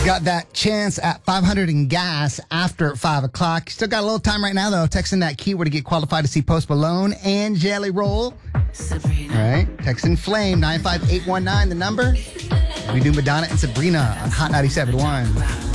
got that chance at 500 in gas after 5 o'clock. Still got a little time right now, though. Text in that keyword to get qualified to see Post Malone and Jelly Roll. Sabrina. All right. Text in Flame, 95819, the number. We do Madonna and Sabrina on Hot 97.1.